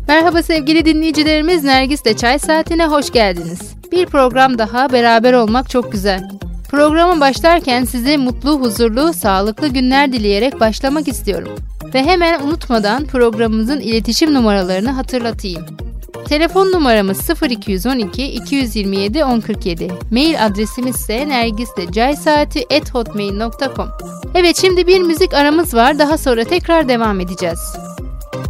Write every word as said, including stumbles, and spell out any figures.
Merhaba sevgili dinleyicilerimiz, Nergis'le Çay Saati'ne hoş geldiniz. Bir program daha, beraber olmak çok güzel. Programa başlarken size mutlu, huzurlu, sağlıklı günler dileyerek başlamak istiyorum. Ve hemen unutmadan programımızın iletişim numaralarını hatırlatayım. Telefon numaramız sıfır iki on iki iki yirmi yedi on kırk yedi. Mail adresimiz ise nergislecaysaati at hotmail nokta com. Evet, şimdi bir müzik aramız var. Daha sonra tekrar devam edeceğiz.